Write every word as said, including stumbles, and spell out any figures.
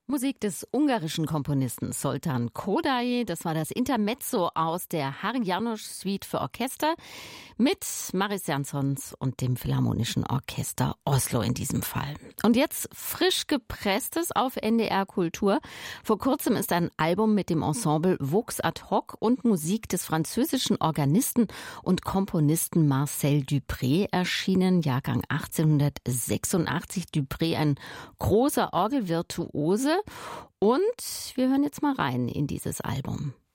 Musik des ungarischen Komponisten Zoltán Kodály. Das war das Intermezzo aus der Harry János Suite für Orchester mit Maris Jansons und dem Philharmonischen Orchester Oslo in diesem Fall. Und jetzt frisch gepresstes auf N D R Kultur. Vor kurzem ist ein Album mit dem Ensemble Vox ad hoc und Musik des französischen Organisten und Komponisten Marcel Dupré erschienen. Jahrgang achtzehnhundertsechsundachtzig. Dupré, ein großer Orgelvirtuose. Und wir hören jetzt mal rein in dieses Album.